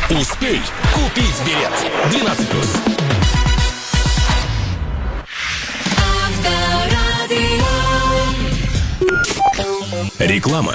Успей купить билет. 12+. Реклама.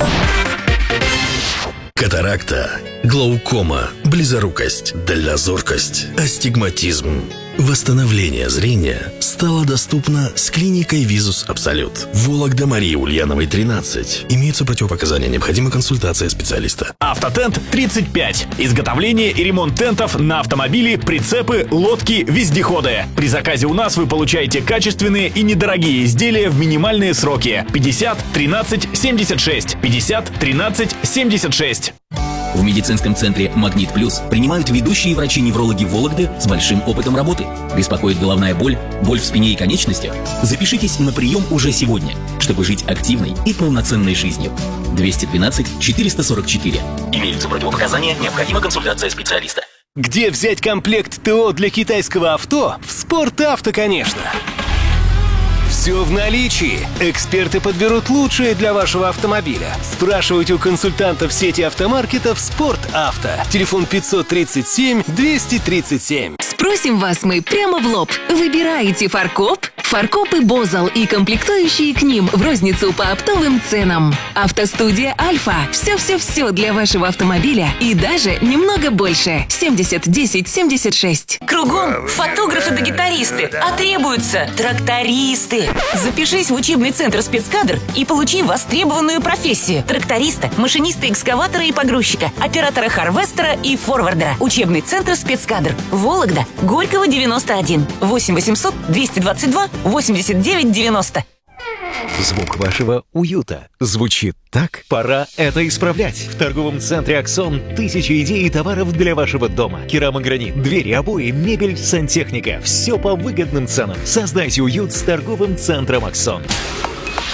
Катаракта, глаукома, близорукость, дальнозоркость, астигматизм. Восстановление зрения стало доступно с клиникой Визус Абсолют. Вологда, Марии Ульяновой, 13. Имеются противопоказания, необходима консультация специалиста. Автотент 35. Изготовление и ремонт тентов на автомобили, прицепы, лодки, вездеходы. При заказе у нас вы получаете качественные и недорогие изделия в минимальные сроки. 50 13 76. 50 13 76. В медицинском центре «Магнит Плюс» принимают ведущие врачи-неврологи Вологды с большим опытом работы. Беспокоит головная боль, боль в спине и конечностях? Запишитесь на прием уже сегодня, чтобы жить активной и полноценной жизнью. 212 444. Имеются противопоказания, необходима консультация специалиста. Где взять комплект ТО для китайского авто? В «Спорт-Авто», конечно. Все в наличии. Эксперты подберут лучшее для вашего автомобиля. Спрашивайте у консультантов сети автомаркетов «Спорт-Авто». Телефон 537 237. Спросим вас мы прямо в лоб. Выбираете фаркоп? Фаркопы Бозал и комплектующие к ним в розницу по оптовым ценам. Автостудия Альфа. Все-все-все для вашего автомобиля и даже немного больше. 70 10 76. Кругом фотографы да гитаристы, а требуются трактористы. Запишись в учебный центр «Спецкадр» и получи востребованную профессию тракториста, машиниста экскаватора и погрузчика, оператора харвестера и форвардера. Учебный центр «Спецкадр». Вологда, Горького, 91. 8 800 222 89 90. Звук вашего уюта звучит так? Пора это исправлять. В торговом центре «Аксон» тысячи идей и товаров для вашего дома. Керамогранит, двери, обои, мебель, сантехника. Все по выгодным ценам. Создайте уют с торговым центром «Аксон».